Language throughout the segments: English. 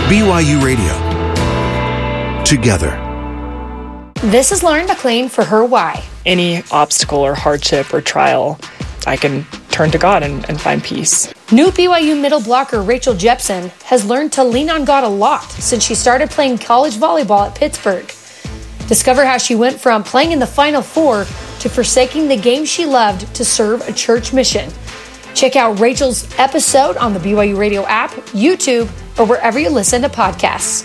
BYU Radio. Together. This is Lauren McLean for Her Why. Any obstacle or hardship or trial, I can turn to God and find peace. New BYU middle blocker Rachel Jepson has learned to lean on God a lot since she started playing college volleyball at Pittsburgh. Discover how she went from playing in the Final Four to forsaking the game she loved to serve a church mission. Check out Rachel's episode on the BYU Radio app, YouTube, or wherever you listen to podcasts.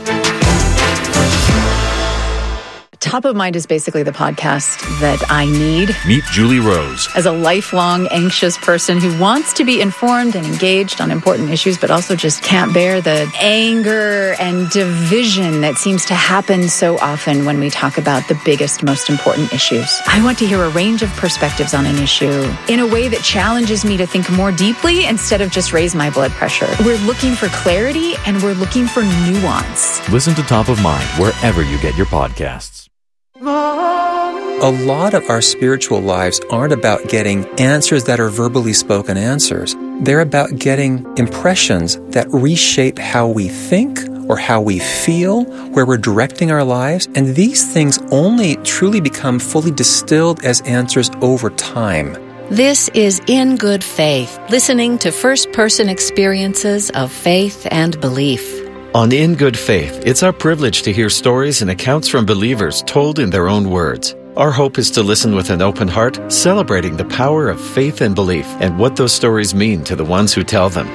Top of Mind is basically the podcast that I need. Meet Julie Rose. As a lifelong anxious person who wants to be informed and engaged on important issues, but also just can't bear the anger and division that seems to happen so often when we talk about the biggest, most important issues. I want to hear a range of perspectives on an issue in a way that challenges me to think more deeply instead of just raise my blood pressure. We're looking for clarity and we're looking for nuance. Listen to Top of Mind wherever you get your podcasts. A lot of our spiritual lives aren't about getting answers that are verbally spoken answers. They're about getting impressions that reshape how we think or how we feel, where we're directing our lives. And these things only truly become fully distilled as answers over time. This is In Good Faith, listening to first-person experiences of faith and belief. On In Good Faith, it's our privilege to hear stories and accounts from believers told in their own words. Our hope is to listen with an open heart, celebrating the power of faith and belief and what those stories mean to the ones who tell them.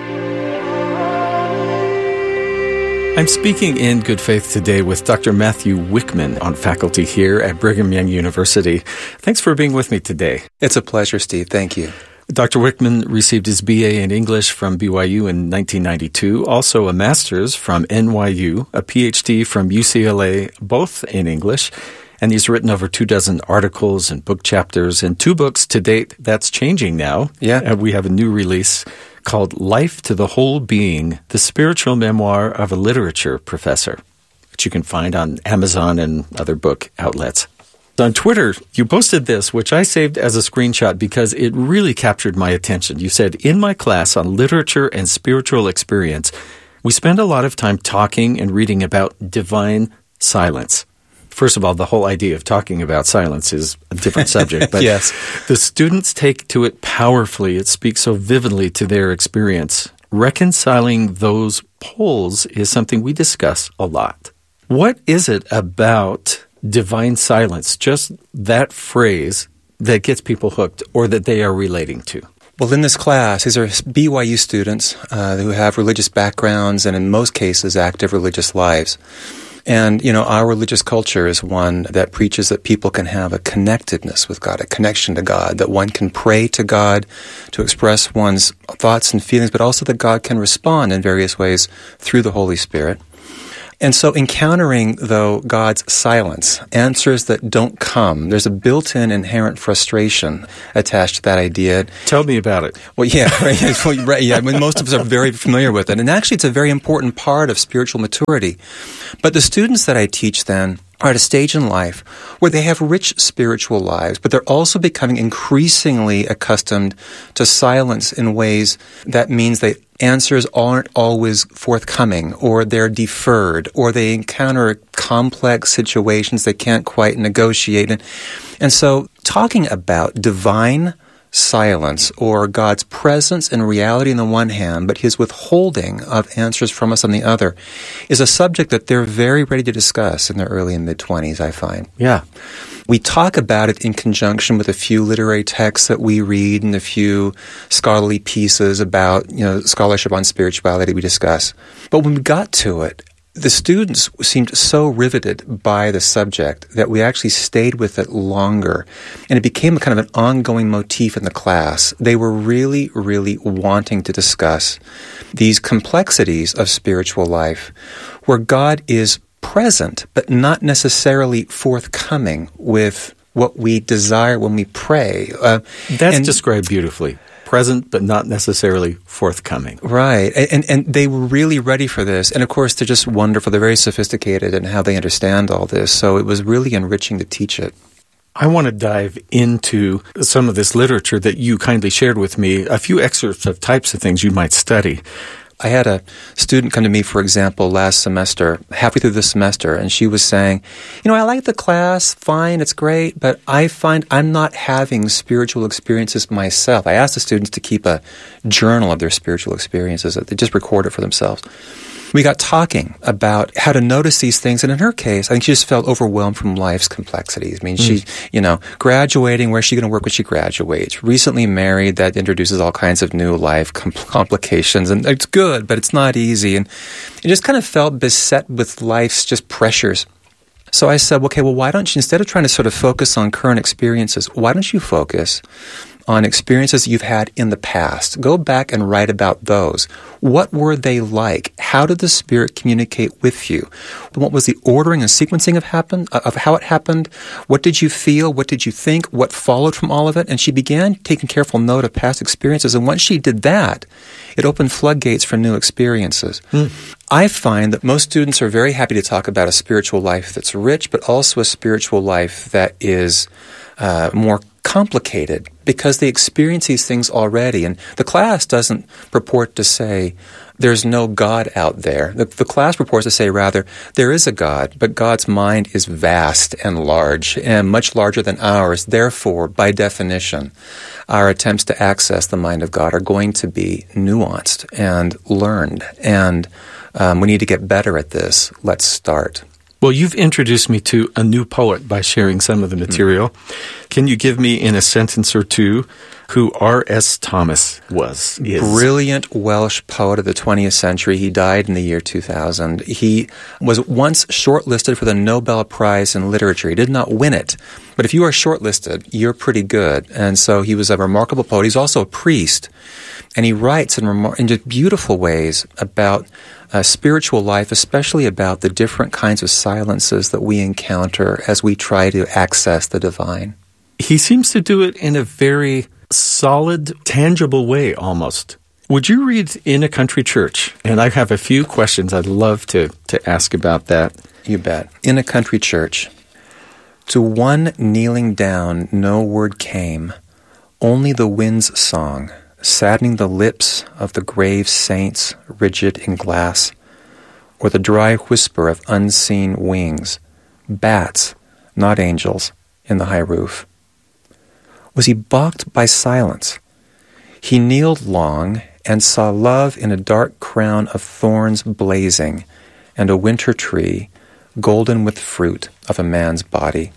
I'm speaking in Good Faith today with Dr. Matthew Wickman on faculty here at Brigham Young University. Thanks for being with me today. It's a pleasure, Steve. Thank you. Dr. Wickman received his BA in English from BYU in 1992, also a master's from NYU, a PhD from UCLA, both in English, and he's written over 24 articles and book chapters and 2 books to date. That's changing now. Yeah. We have a new release called Life to the Whole Being, the Spiritual Memoir of a Literature Professor, which you can find on Amazon and other book outlets. On Twitter, you posted this, which I saved as a screenshot because it really captured my attention. You said, in my class on literature and spiritual experience, we spend a lot of time talking and reading about divine silence. First of all, the whole idea of talking about silence is a different subject, but yes. The students take to it powerfully. It speaks so vividly to their experience. Reconciling those poles is something we discuss a lot. What is it about divine silence, just that phrase, that gets people hooked or that they are relating to? Well, in this class, these are BYU students who have religious backgrounds and in most cases active religious lives. And, our religious culture is one that preaches that people can have a connectedness with God, a connection to God, that one can pray to God to express one's thoughts and feelings, but also that God can respond in various ways through the Holy Spirit. And so encountering, though, God's silence, answers that don't come, there's a built-in inherent frustration attached to that idea. Tell me about it. Well, yeah, right. Yeah, I mean, most of us are very familiar with it. And actually, it's a very important part of spiritual maturity. But the students that I teach then are at a stage in life where they have rich spiritual lives, but they're also becoming increasingly accustomed to silence in ways that means that answers aren't always forthcoming, or they're deferred, or they encounter complex situations they can't quite negotiate. And so talking about divine silence, or God's presence and reality on the one hand, but his withholding of answers from us on the other, is a subject that they're very ready to discuss in their early and mid-20s, I find. Yeah. We talk about it in conjunction with a few literary texts that we read and a few scholarly pieces about, scholarship on spirituality we discuss. But when we got to it, the students seemed so riveted by the subject that we actually stayed with it longer. And it became kind of an ongoing motif in the class. They were really, really wanting to discuss these complexities of spiritual life where God is present, but not necessarily forthcoming with what we desire when we pray. That's described beautifully. Present, but not necessarily forthcoming. Right. And they were really ready for this. And of course, they're just wonderful. They're very sophisticated in how they understand all this. So it was really enriching to teach it. I want to dive into some of this literature that you kindly shared with me, a few excerpts of types of things you might study. I had a student come to me, for example, last semester, halfway through the semester, and she was saying, I like the class, fine, it's great, but I find I'm not having spiritual experiences myself. I asked the students to keep a journal of their spiritual experiences. They just record it for themselves. We got talking about how to notice these things, and in her case, I think she just felt overwhelmed from life's complexities. I mean, she, graduating, where's she going to work when she graduates? Recently married, that introduces all kinds of new life complications, and it's good, but it's not easy, and it just kind of felt beset with life's just pressures. So I said, okay, well, why don't you, instead of trying to sort of focus on current experiences, why don't you focus on experiences you've had in the past? Go back and write about those. What were they like? How did the Spirit communicate with you? What was the ordering and sequencing of how it happened? What did you feel? What did you think? What followed from all of it? And she began taking careful note of past experiences. And once she did that, it opened floodgates for new experiences. I find that most students are very happy to talk about a spiritual life that's rich, but also a spiritual life that is more complicated because they experience these things already. And the class doesn't purport to say there's no God out there. The class purports to say, rather, there is a God, but God's mind is vast and large and much larger than ours. Therefore, by definition, our attempts to access the mind of God are going to be nuanced and learned. And we need to get better at this. Let's start. Well, you've introduced me to a new poet by sharing some of the material. Can you give me in a sentence or two who R.S. Thomas is? Brilliant Welsh poet of the 20th century. He died in the year 2000. He was once shortlisted for the Nobel Prize in Literature. He did not win it. But if you are shortlisted, you're pretty good. And so he was a remarkable poet. He's also a priest. And he writes in just beautiful ways about spiritual life, especially about the different kinds of silences that we encounter as we try to access the divine. He seems to do it in a very solid, tangible way almost. Would you read In a Country Church? And I have a few questions I'd love to ask about that. You bet. In a Country Church. To one kneeling down no word came, only the wind's song, saddening the lips of the grave saints rigid in glass, or the dry whisper of unseen wings, bats, not angels, in the high roof. Was he balked by silence? He kneeled long and saw love in a dark crown of thorns blazing, and a winter tree, golden with fruit of a man's body.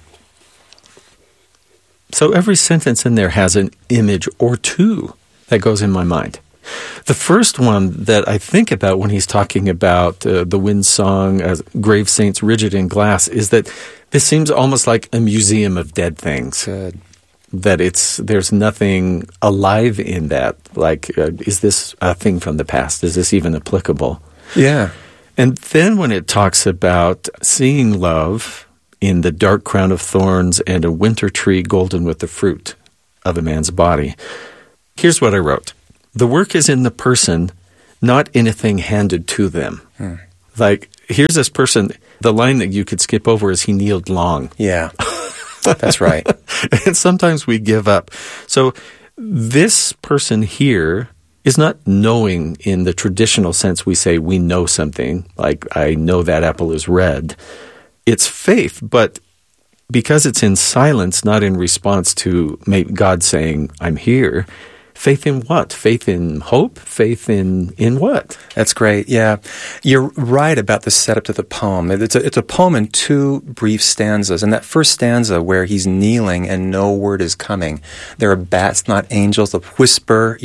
So every sentence in there has an image or two that goes in my mind. The first one that I think about when he's talking about the wind song, grave saints rigid in glass, is that this seems almost like a museum of dead things. Good. That there's nothing alive in that. Like, is this a thing from the past? Is this even applicable? Yeah. And then when it talks about seeing love in the dark crown of thorns and a winter tree golden with the fruit of a man's body, here's what I wrote. The work is in the person, not anything handed to them. Like, here's this person, the line that you could skip over is he kneeled long. Yeah, that's right. And sometimes we give up. So this person here is not knowing in the traditional sense we say we know something, like I know that apple is red. It's faith, but because it's in silence, not in response to God saying, I'm here, faith in what? Faith in hope? Faith in what? That's great, yeah. You're right about the setup to the poem. It's a poem in two brief stanzas. And that first stanza where he's kneeling and no word is coming, there are bats, not angels, the whisper,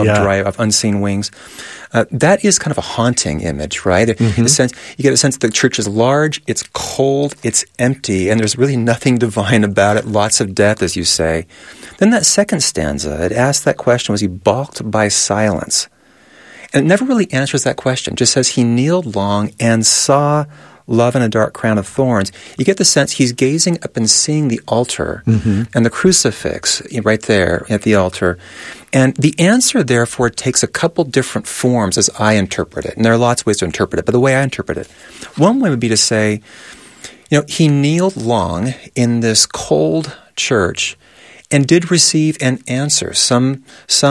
of unseen wings. That is kind of a haunting image, right? In a sense, you get a sense that the church is large, it's cold, it's empty, and there's really nothing divine about it, lots of death, as you say. Then that second stanza, it asks that question, was he balked by silence? And it never really answers that question. It just says he kneeled long and saw love in a dark crown of thorns. You get the sense he's gazing up and seeing the altar and the crucifix right there at the altar. And the answer, therefore, takes a couple different forms as I interpret it. And there are lots of ways to interpret it, but the way I interpret it, one way would be to say, he kneeled long in this cold church, and did receive an answer, some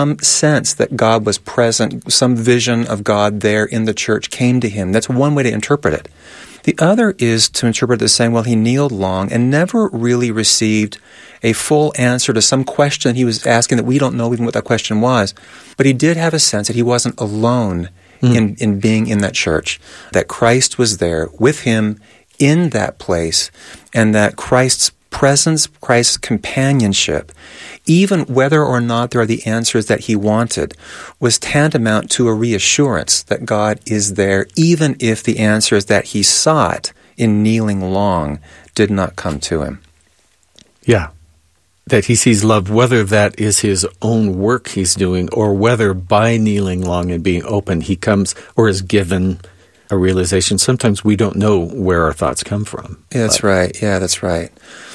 sense that God was present, some vision of God there in the church came to him. That's one way to interpret it. The other is to interpret it as saying, well, he kneeled long and never really received a full answer to some question he was asking that we don't know even what that question was. But he did have a sense that he wasn't alone in being in that church, that Christ was there with him in that place, and that Christ's presence, Christ's companionship, even whether or not there are the answers that he wanted, was tantamount to a reassurance that God is there, even if the answers that he sought in kneeling long did not come to him. Yeah. That he sees love, whether that is his own work he's doing, or whether by kneeling long and being open, he comes or is given a realization. Sometimes we don't know where our thoughts come from. Yeah, that's right. Yeah, that's right.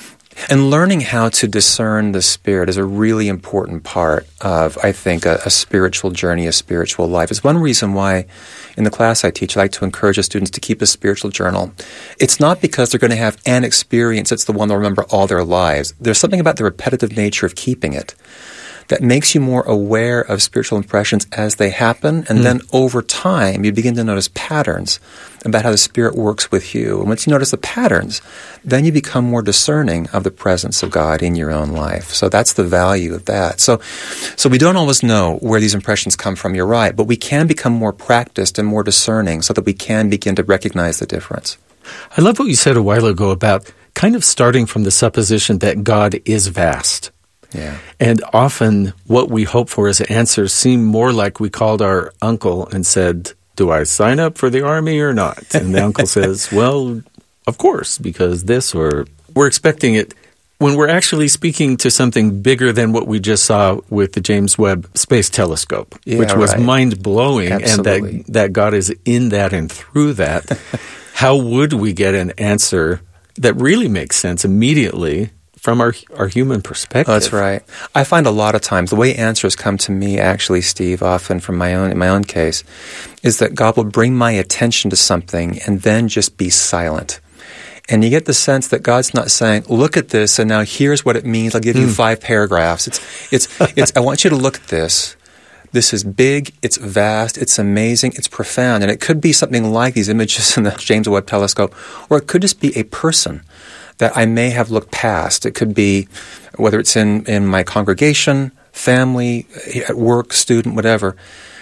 And learning how to discern the Spirit is a really important part of, I think, a spiritual journey, a spiritual life. It's one reason why in the class I teach, I like to encourage the students to keep a spiritual journal. It's not because they're going to have an experience that's the one they'll remember all their lives. There's something about the repetitive nature of keeping it that makes you more aware of spiritual impressions as they happen, and then over time you begin to notice patterns about how the Spirit works with you. And once you notice the patterns, then you become more discerning of the presence of God in your own life. So that's the value of that. So we don't always know where these impressions come from, you're right, but we can become more practiced and more discerning so that we can begin to recognize the difference. I love what you said a while ago about kind of starting from the supposition that God is vast. Yeah. And often what we hope for as answers seem more like we called our uncle and said, do I sign up for the army or not? And the uncle says, well, of course, because this, or we're expecting it when we're actually speaking to something bigger than what we just saw with the James Webb Space Telescope, which was mind-blowing. Absolutely. And that God is in that and through that. How would we get an answer that really makes sense immediately from our human perspective? Oh, that's right. I find a lot of times the way answers come to me, actually, Steve, often in my own case, is that God will bring my attention to something and then just be silent. And you get the sense that God's not saying, look at this, and now here's what it means. I'll give you 5 paragraphs. It's I want you to look at this. This is big, it's vast, it's amazing, it's profound. And it could be something like these images in the James Webb Telescope, or it could just be a person that I may have looked past. It could be, whether it's in my congregation, family, at work, student, whatever.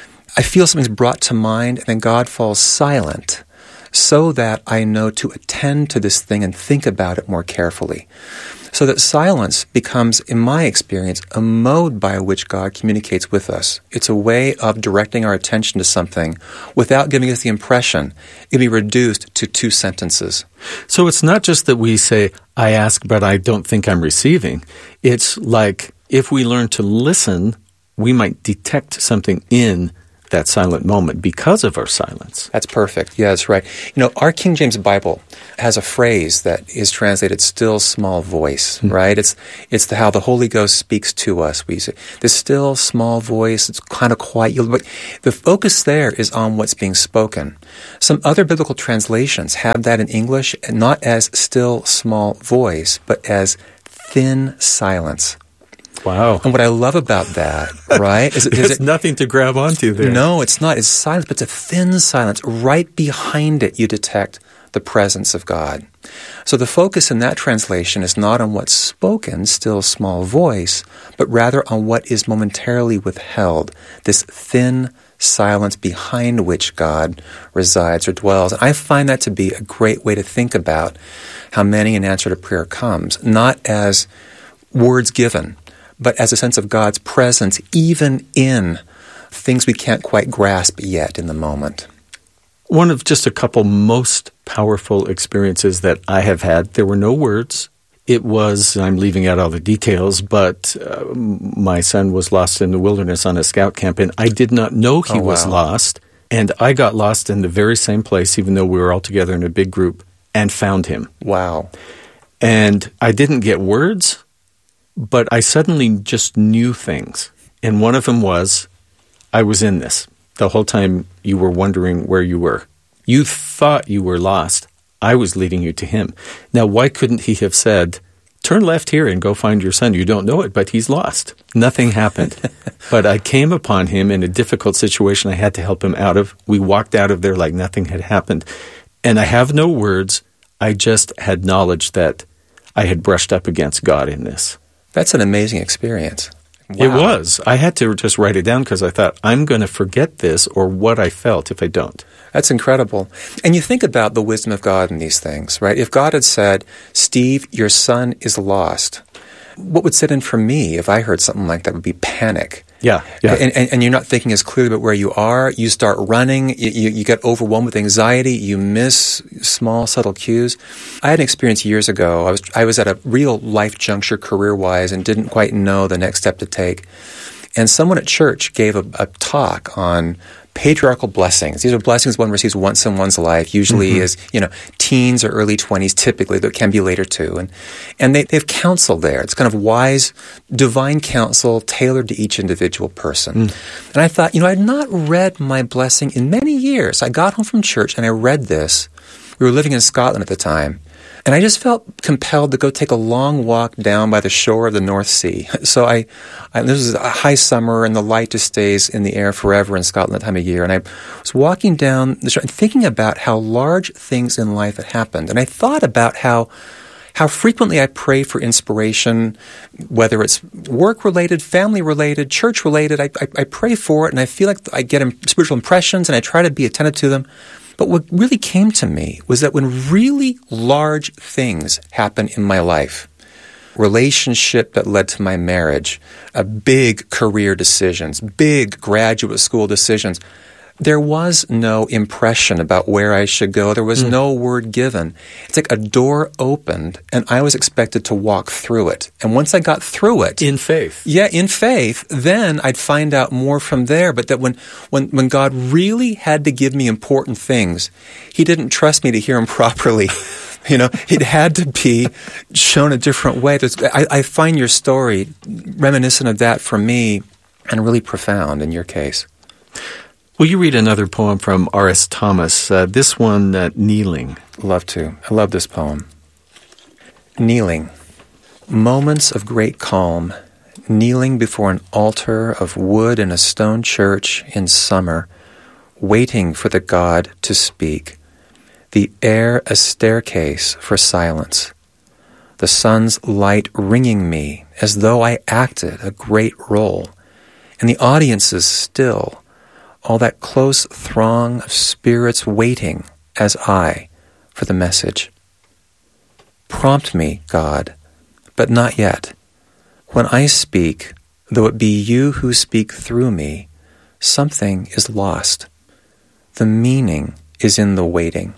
I feel something's brought to mind, and then God falls silent so that I know to attend to this thing and think about it more carefully. So that silence becomes, in my experience, a mode by which God communicates with us. It's a way of directing our attention to something without giving us the impression it can be reduced to 2 sentences. So it's not just that we say, I ask, but I don't think I'm receiving. It's like if we learn to listen, we might detect something in that silent moment because of our silence. That's perfect. Yeah, that's right. You know, our King James Bible has a phrase that is translated "still small voice," right? It's how the Holy Ghost speaks to us. We say the still small voice. It's kind of quiet. But the focus there is on what's being spoken. Some other biblical translations have that in English not as still small voice, but as thin silence. Wow. And what I love about that, right, is there's nothing to grab onto there. No, it's not. It's silence, but it's a thin silence. Right behind it, you detect the presence of God. So the focus in that translation is not on what's spoken, still small voice, but rather on what is momentarily withheld, this thin silence behind which God resides or dwells. And I find that to be a great way to think about how many an answer to prayer comes, not as words given, but as a sense of God's presence even in things we can't quite grasp yet in the moment. One of just a couple most powerful experiences that I have had, there were no words. It was, I'm leaving out all the details, but my son was lost in the wilderness on a scout camp, and I did not know he was lost. And I got lost in the very same place, even though we were all together in a big group, and found him. Wow. And I didn't get words, but I suddenly just knew things. And one of them was, I was in this. The whole time you were wondering where you were. You thought you were lost. I was leading you to him. Now, why couldn't he have said, turn left here and go find your son. You don't know it, but he's lost. Nothing happened. But I came upon him in a difficult situation I had to help him out of. We walked out of there like nothing had happened. And I have no words. I just had knowledge that I had brushed up against God in this. That's an amazing experience. Wow. It was. I had to just write it down because I thought, I'm going to forget this or what I felt if I don't. That's incredible. And you think about the wisdom of God in these things, right? If God had said, Steve, your son is lost, what would set in for me if I heard something like that would be panic. Yeah. And you're not thinking as clearly about where you are. You start running. You get overwhelmed with anxiety. You miss small, subtle cues. I had an experience years ago. I was at a real life juncture career-wise and didn't quite know the next step to take. And someone at church gave a talk on patriarchal blessings. These are blessings one receives once in one's life, usually as, teens or early 20s typically, but can be later too. And they have counsel there. It's kind of wise, divine counsel tailored to each individual person. And I thought, I'd not read my blessing in many years. I got home from church and I read this. We were living in Scotland at the time. And I just felt compelled to go take a long walk down by the shore of the North Sea. So this was a high summer, and the light just stays in the air forever in Scotland that time of year. And I was walking down the shore and thinking about how large things in life had happened. And I thought about how frequently I pray for inspiration, whether it's work-related, family-related, church-related. I pray for it, and I feel like I get spiritual impressions, and I try to be attentive to them. But what really came to me was that when really large things happen in my life, relationship that led to my marriage, big career decisions, big graduate school decisions, there was no impression about where I should go. There was no word given. It's like a door opened, and I was expected to walk through it. And once I got through it... In faith. Yeah, in faith. Then I'd find out more from there. But that when God really had to give me important things, He didn't trust me to hear Him properly. It had to be shown a different way. I find your story reminiscent of that for me and really profound in your case. Will you read another poem from R.S. Thomas? This one, Kneeling. Love to. I love this poem. Kneeling. Moments of great calm, kneeling before an altar of wood in a stone church in summer, waiting for the God to speak. The air a staircase for silence. The sun's light ringing me as though I acted a great role. And the audience is still. All that close throng of spirits waiting as I for the message. Prompt me, God, but not yet. When I speak, though it be you who speak through me, something is lost. The meaning is in the waiting.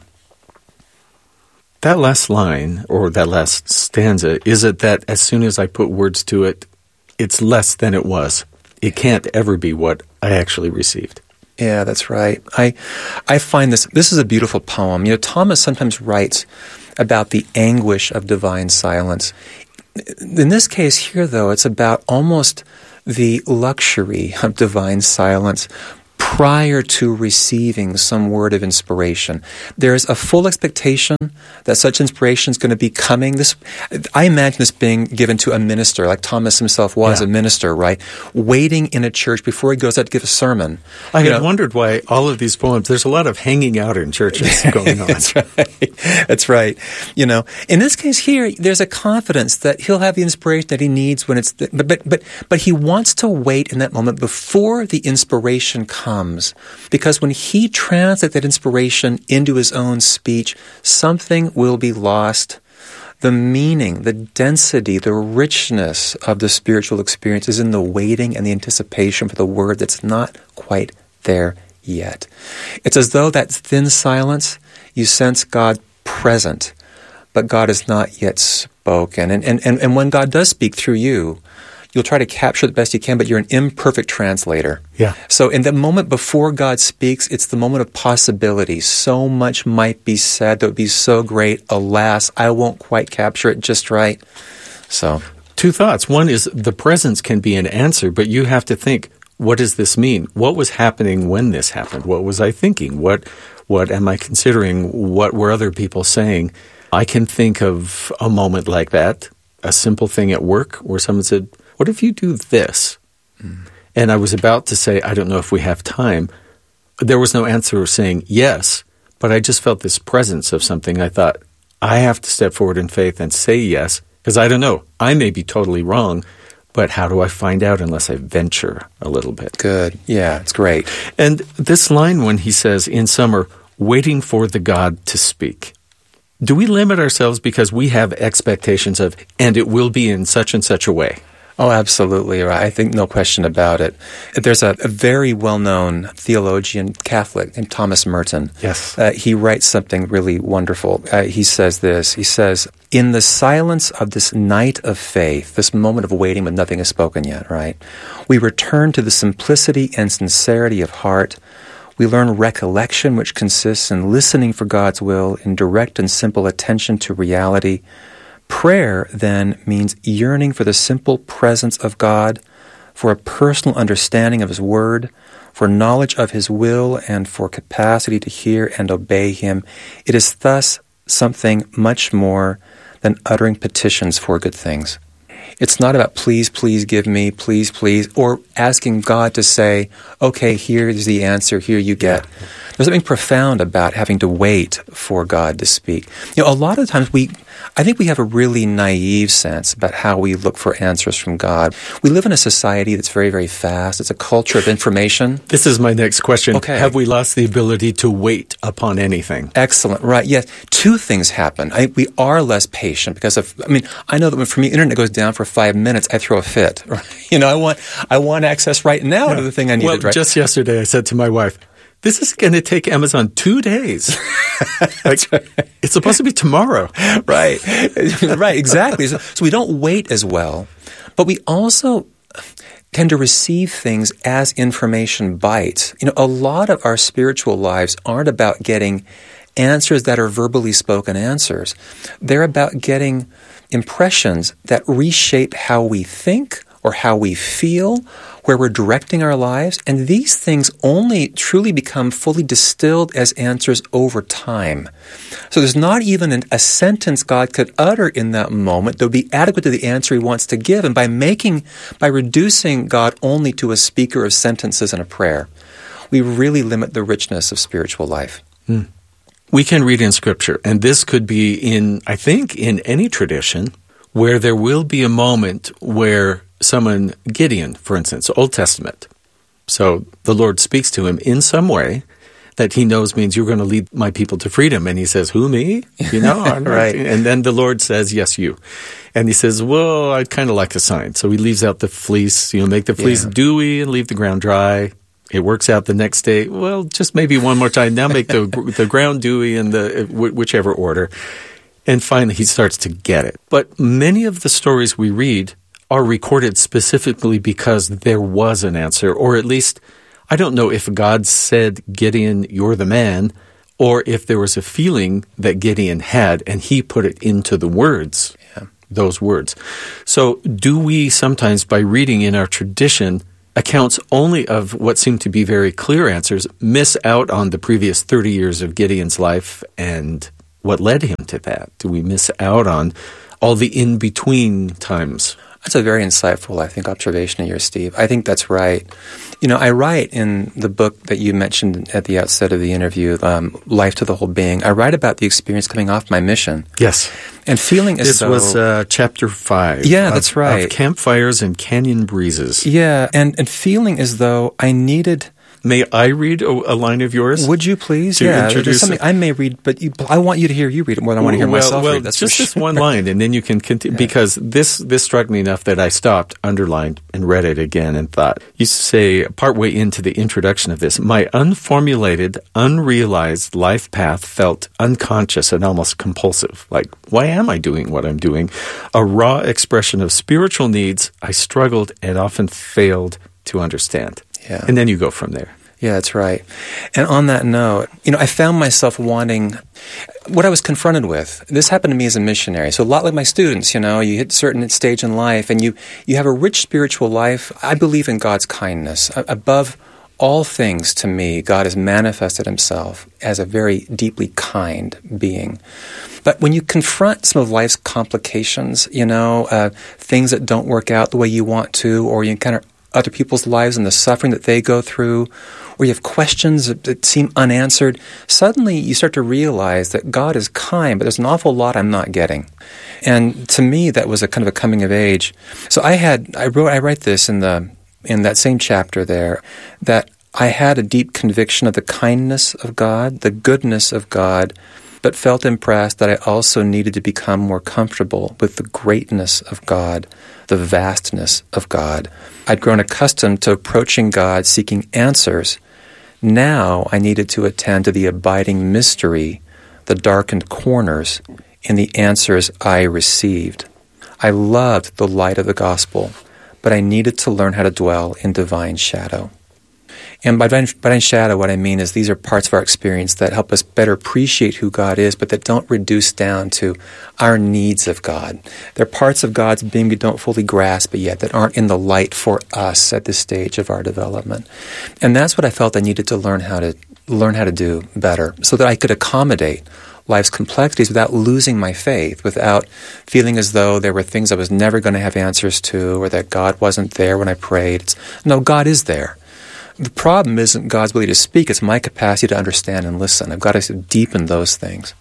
That last line, or that last stanza, is it that as soon as I put words to it, it's less than it was? It can't ever be what I actually received. Yeah, that's right. I find this is a beautiful poem. Thomas sometimes writes about the anguish of divine silence. In this case here, though, it's about almost the luxury of divine silence prior to receiving some word of inspiration. There's a full expectation that such inspiration is going to be coming. I imagine this being given to a minister, like Thomas himself was a minister, right? Waiting in a church before he goes out to give a sermon. I had wondered why all of these poems, there's a lot of hanging out in churches going on. That's right. In this case here, there's a confidence that he'll have the inspiration that he needs when it's, but he wants to wait in that moment before the inspiration comes. Because when he translates that inspiration into his own speech, something will be lost. The meaning, the density, the richness of the spiritual experience is in the waiting and the anticipation for the word that's not quite there yet. It's as though that thin silence, you sense God present, but God has not yet spoken. And when God does speak through you, you'll try to capture it the best you can, but you're an imperfect translator. Yeah. So in the moment before God speaks, it's the moment of possibility. So much might be said that would be so great. Alas, I won't quite capture it just right. So, two thoughts. One is the presence can be an answer, but you have to think, what does this mean? What was happening when this happened? What was I thinking? What am I considering? What were other people saying? I can think of a moment like that a simple thing at work where someone said, "What if you do this?" And I was about to say, "I don't know if we have time." There was no answer saying yes, but I just felt this presence of something. I thought, I have to step forward in faith and say yes, because I don't know. I may be totally wrong, but how do I find out unless I venture a little bit? Good. Yeah, it's great. And this line when he says, in summer, waiting for the God to speak. Do we limit ourselves because we have expectations of, and it will be in such and such a way? Oh, absolutely. Right. I think no question about it. There's a very well-known theologian, Catholic, named Thomas Merton. Yes. He writes something really wonderful. He says this. He says, in the silence of this night of faith, this moment of waiting when nothing is spoken yet, right? We return to the simplicity and sincerity of heart. We learn recollection, which consists in listening for God's will, in direct and simple attention to reality. Prayer, then, means yearning for the simple presence of God, for a personal understanding of His Word, for knowledge of His will, and for capacity to hear and obey Him. It is thus something much more than uttering petitions for good things. It's not about please, please give me, please, or asking God to say, okay, here's the answer, here you get. There's something profound about having to wait for God to speak. A lot of times I think we have a really naive sense about how we look for answers from God. We live in a society that's very, very fast. It's a culture of information. This is my next question. Okay. Have we lost the ability to wait upon anything? Excellent. Right. Yes. Two things happen. We are less patient because I know that when for me, internet goes down for 5 minutes, I throw a fit. Right? I want access right now to the thing I needed. Well, right? Just yesterday I said to my wife, this is going to take Amazon 2 days. It's supposed to be tomorrow. Right. Right, exactly. So we don't wait as well, but we also tend to receive things as information bites. A lot of our spiritual lives aren't about getting answers that are verbally spoken answers. They're about getting impressions that reshape how we think or how we feel, where we're directing our lives. And these things only truly become fully distilled as answers over time. So there's not even a sentence God could utter in that moment that would be adequate to the answer He wants to give. And by reducing God only to a speaker of sentences and a prayer, we really limit the richness of spiritual life. We can read in Scripture, and this could be in any tradition, where there will be a moment where someone, Gideon, for instance, Old Testament. So the Lord speaks to him in some way that he knows means you're going to lead my people to freedom. And he says, who, me? Right. And then the Lord says, yes, you. And he says, well, I'd kind of like a sign. So he leaves out the fleece, make the fleece dewy and leave the ground dry. It works out the next day. Well, just maybe one more time. Now make the ground dewy in whichever order. And finally, he starts to get it. But many of the stories we read are recorded specifically because there was an answer, or at least, I don't know if God said, Gideon, you're the man, or if there was a feeling that Gideon had, and he put it into the words, those words. So do we sometimes, by reading in our tradition, accounts only of what seem to be very clear answers, miss out on the previous 30 years of Gideon's life and what led him to that? Do we miss out on all the in-between times? That's a very insightful, I think, observation of yours, Steve. I think that's right. I write in the book that you mentioned at the outset of the interview, Life to the Whole Being, I write about the experience coming off my mission. Yes. And feeling as though... This was chapter 5. Yeah, that's right. Of campfires and canyon breezes. Yeah, and feeling as though I needed... May I read a line of yours? Would you please? To introduce something I may read, but I want you to hear you read it more than I want to hear myself read. That's just this one line, and then you can continue, because this struck me enough that I stopped, underlined, and read it again and thought. You say, partway into the introduction of this, my unformulated, unrealized life path felt unconscious and almost compulsive. Like, why am I doing what I'm doing? A raw expression of spiritual needs I struggled and often failed to understand. Yeah. And then you go from there. Yeah, that's right. And on that note, I found myself wanting what I was confronted with. This happened to me as a missionary. So a lot like my students, you hit a certain stage in life and you have a rich spiritual life. I believe in God's kindness above all things to me, God has manifested himself as a very deeply kind being. But when you confront some of life's complications, things that don't work out the way you want to, or you encounter other people's lives and the suffering that they go through, or you have questions that seem unanswered, suddenly you start to realize that God is kind, but there's an awful lot I'm not getting. And to me, that was a kind of a coming of age. So I write this in that same chapter there, that I had a deep conviction of the kindness of God, the goodness of God, but felt impressed that I also needed to become more comfortable with the greatness of God, the vastness of God. I'd grown accustomed to approaching God, seeking answers. Now I needed to attend to the abiding mystery, the darkened corners in the answers I received. I loved the light of the gospel, but I needed to learn how to dwell in divine shadow. And by divine shadow, what I mean is these are parts of our experience that help us better appreciate who God is, but that don't reduce down to our needs of God. They're parts of God's being we don't fully grasp yet, that aren't in the light for us at this stage of our development. And that's what I felt I needed to learn how to do better, so that I could accommodate life's complexities without losing my faith, without feeling as though there were things I was never going to have answers to, or that God wasn't there when I prayed. No, God is there. The problem isn't God's ability to speak, it's my capacity to understand and listen. I've got to deepen those things.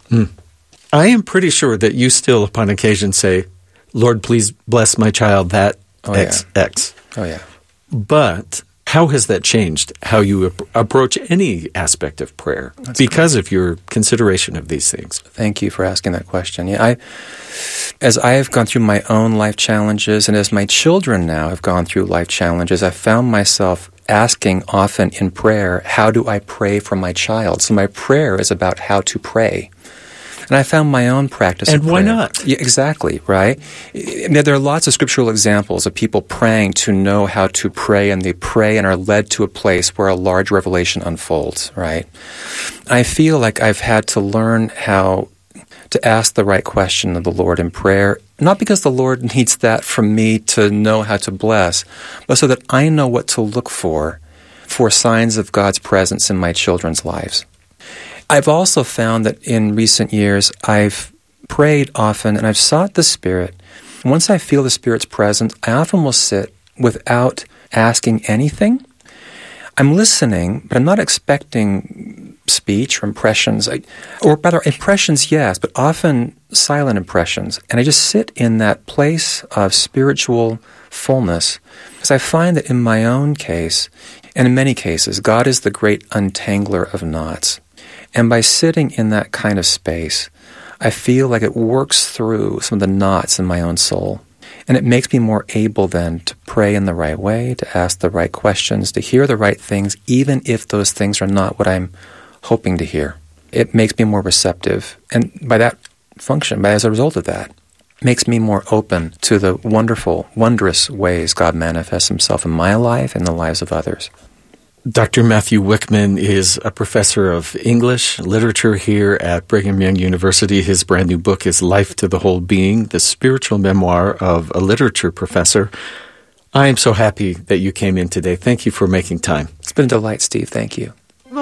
I am pretty sure that you still, upon occasion, say, Lord, please bless my child, that X. Oh, yeah. But how has that changed how you approach any aspect of prayer because of your consideration of these things? Thank you for asking that question. Yeah, as I have gone through my own life challenges, and as my children now have gone through life challenges, I found myself asking often in prayer, how do I pray for my child? So my prayer is about how to pray. And I found my own practice of prayer. And why not? Yeah, exactly, right? There are lots of scriptural examples of people praying to know how to pray, and they pray and are led to a place where a large revelation unfolds, right? I feel like I've had to learn how to ask the right question of the Lord in prayer, not because the Lord needs that from me to know how to bless, but so that I know what to look for signs of God's presence in my children's lives. I've also found that in recent years, I've prayed often and I've sought the Spirit. And once I feel the Spirit's presence, I often will sit without asking anything. I'm listening, but I'm not expecting speech or impressions. Or rather, impressions, yes, but often silent impressions. And I just sit in that place of spiritual fullness, because I find that in my own case, and in many cases, God is the great untangler of knots. And by sitting in that kind of space, I feel like it works through some of the knots in my own soul. And it makes me more able then to pray in the right way, to ask the right questions, to hear the right things, even if those things are not what I'm hoping to hear. It makes me more receptive. And by that function, as a result of that, makes me more open to the wonderful, wondrous ways God manifests himself in my life and the lives of others. Dr. Matthew Wickman is a professor of English literature here at Brigham Young University. His brand new book is Life to the Whole Being, the spiritual memoir of a literature professor. I am so happy that you came in today. Thank you for making time. It's been a delight, Steve. Thank you.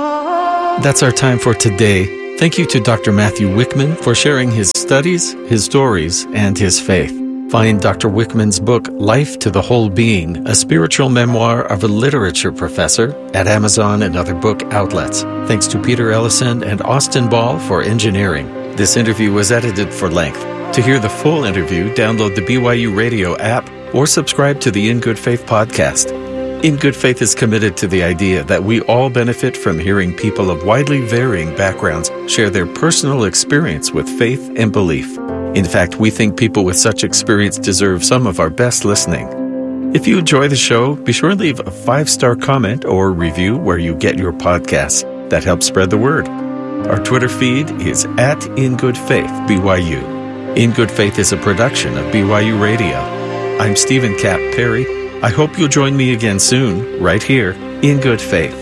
That's our time for today. Thank you to Dr. Matthew Wickman for sharing his studies, his stories, and his faith. Find Dr. Wickman's book, Life to the Whole Being, a spiritual memoir of a literature professor, at Amazon and other book outlets. Thanks to Peter Ellison and Austin Ball for engineering. This interview was edited for length. To hear the full interview, download the BYU Radio app or subscribe to the In Good Faith podcast. In Good Faith is committed to the idea that we all benefit from hearing people of widely varying backgrounds share their personal experience with faith and belief. In fact, we think people with such experience deserve some of our best listening. If you enjoy the show, be sure to leave a 5-star comment or review where you get your podcasts. That helps spread the word. Our Twitter feed is @InGoodFaithBYU. In Good Faith is a production of BYU Radio. I'm Stephen Cap Perry. I hope you'll join me again soon, right here, In Good Faith.